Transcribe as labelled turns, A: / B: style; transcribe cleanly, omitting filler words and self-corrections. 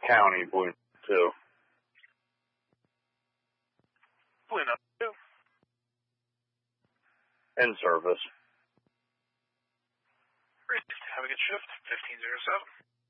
A: County, Blue 2.
B: Blue 2.
A: In service.
B: Great. Have a good shift. 1507.